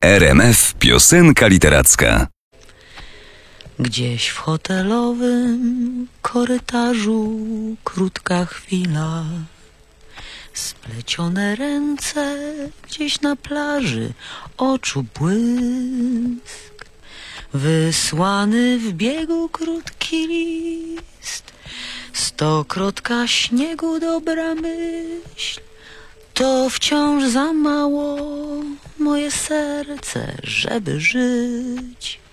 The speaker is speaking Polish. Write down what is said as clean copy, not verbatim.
RMF Piosenka Literacka. Gdzieś w hotelowym korytarzu krótka chwila, splecione ręce gdzieś na plaży, oczu błysk, wysłany w biegu krótki list, stokrotka śniegu, dobra myśl, to wciąż za mało moje serce, żeby żyć.